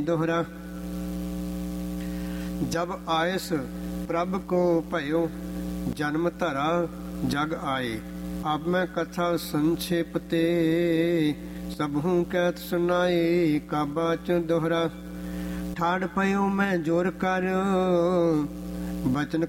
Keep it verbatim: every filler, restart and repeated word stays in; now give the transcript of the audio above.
दोहरा। जब आयस प्रभ को भयो जन्म धरा जग आए। अब मैं कथा संक्षेप ते सबहू कहत सुनाए। काबा च दोहरा। ठाड़ पयो मैं जोर कर बचन